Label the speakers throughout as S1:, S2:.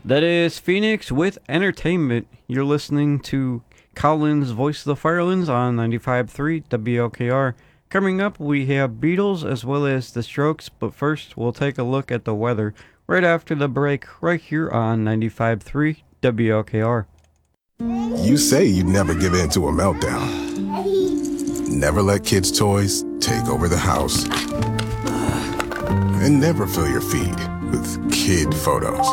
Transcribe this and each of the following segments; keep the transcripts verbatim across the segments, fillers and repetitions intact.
S1: That is Phoenix with Entertainment. You're listening to Collins' Voice of the Firelands on ninety-five point three W L K R. Coming up, we have Beatles as well as The Strokes, but first we'll take a look at the weather right after the break right here on ninety-five point three W L K R.
S2: You say you'd never give in to a meltdown. Never let kids' toys take over the house. And never fill your feed with kid photos.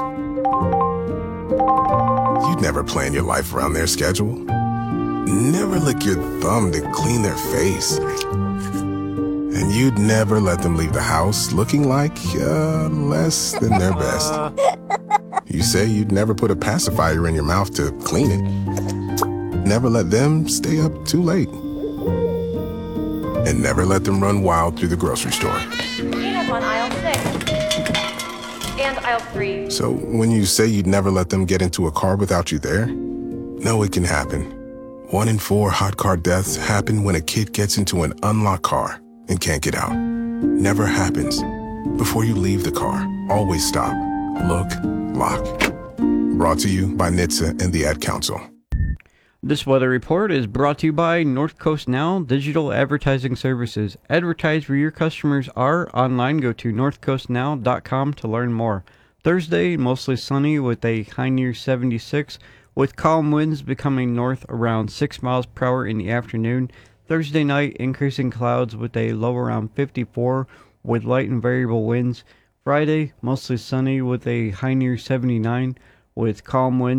S2: You'd never plan your life around their schedule. Never lick your thumb to clean their face. And you'd never let them leave the house looking like uh, less than their best. You say you'd never put a pacifier in your mouth to clean it. Never let them stay up too late. And never let them run wild through the grocery store.
S3: Peanuts on aisle six. And aisle three.
S2: So when you say you'd never let them get into a car without you there, no, it can happen. One in four hot car deaths happen when a kid gets into an unlocked car and can't get out. Never happens. Before you leave the car, always stop, look, lock. Brought to you by N H T S A and the Ad Council.
S1: This weather report is brought to you by North Coast Now Digital Advertising Services. Advertise where your customers are online. Go to north coast now dot com to learn more. Thursday, mostly sunny with a high near seventy-six, with calm winds becoming north around six miles per hour in the afternoon. Thursday night, increasing clouds with a low around fifty-four with light and variable winds. Friday, mostly sunny with a high near seventy-nine with calm winds